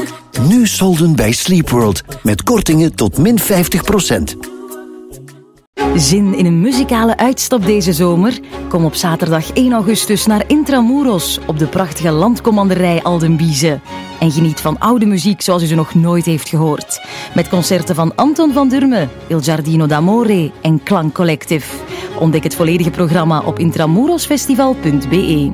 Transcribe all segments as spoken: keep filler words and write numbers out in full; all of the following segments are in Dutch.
Nu solden bij Sleepworld. Met kortingen tot min vijftig procent. Zin in een muzikale uitstap deze zomer? Kom op zaterdag één augustus naar Intramuros op de prachtige landcommanderij Aldenbize. En geniet van oude muziek zoals u ze nog nooit heeft gehoord. Met concerten van Anton van Durme, Il Giardino d'Amore en Klank Collective. Ontdek het volledige programma op intramurosfestival punt be.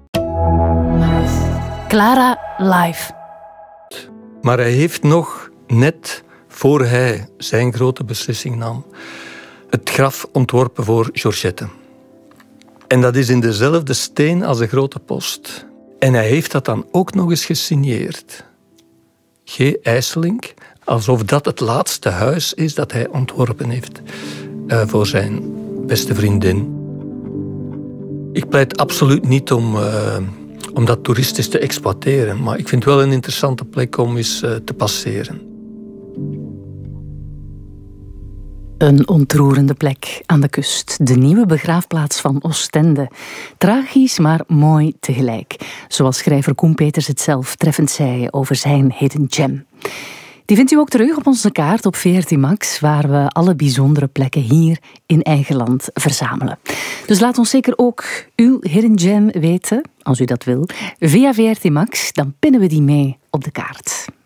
Clara live. Maar hij heeft nog, net voor hij zijn grote beslissing nam, het graf ontworpen voor Georgette. En dat is in dezelfde steen als de Grote Post. En hij heeft dat dan ook nog eens gesigneerd. G. IJsselink, alsof dat het laatste huis is dat hij ontworpen heeft uh, voor zijn beste vriendin. Ik pleit absoluut niet om, uh, om dat toeristisch te exploiteren, maar ik vind het wel een interessante plek om eens uh, te passeren. Een ontroerende plek aan de kust. De nieuwe begraafplaats van Oostende. Tragisch, maar mooi tegelijk. Zoals schrijver Koen Peters het zelf treffend zei over zijn hidden gem. Die vindt u ook terug op onze kaart op V R T Max, waar we alle bijzondere plekken hier in eigen land verzamelen. Dus laat ons zeker ook uw hidden gem weten, als u dat wil. Via V R T Max, dan pinnen we die mee op de kaart.